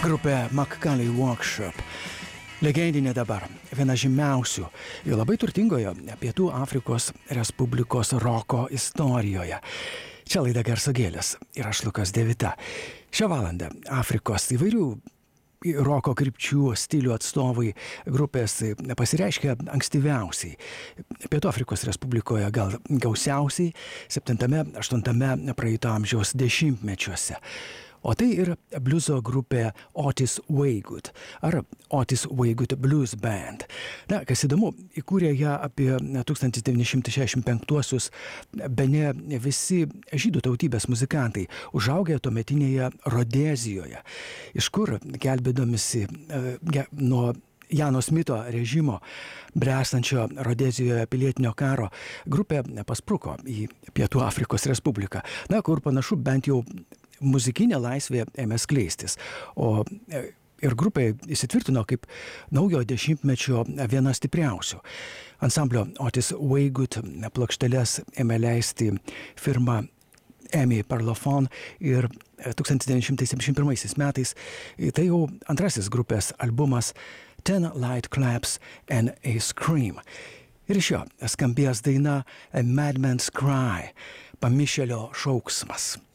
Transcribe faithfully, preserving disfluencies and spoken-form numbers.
Grupė Macaulay Workshop. Legendinė dabar, viena žymiausių ir labai turtingoje Pietų Afrikos Respublikos roko istorijoje. Čia laida Garso gėlės ir aš Lukas Devita. Šią valandą Afrikos įvairių roko krypčių, stilių atstovai grupės pasireiškia ankstyviausiai. Pietų Afrikos Respublikoje gal gausiausiai septintame aštuntame praeito amžiaus dešimtmečiuose. O tai ir bliuzo grupė Otis Waygood ar Otis Waygood Blues Band. Na, kas įdomu, įkūrė ją apie tūkstantis devyni šimtai šešiasdešimt penktuosius bene visi žydų tautybės muzikantai, užaugę tuometinėje Rodezijoje, iš kur gelbėdomisi e, nuo Jano Smito režimo bręstančio Rodezijoje pilietinio karo grupė paspruko į Pietų Afrikos Respubliką, na, kur panašu bent jau muzikinė laisvė ėmė skleistis, o ir grupė įsitvirtino kaip naujo dešimtmečio viena stipriausių. Ansamblio Otis Waygood plokšteles ėmė leisti firma Emi Parlophone ir tūkstantis devyni šimtai septyniasdešimt pirmaisiais metais tai jau antrasis grupės albumas Ten Light Claps and a Scream. Ir iš jo skambės daina A Madman's Cry, pamišėlio šauksmas.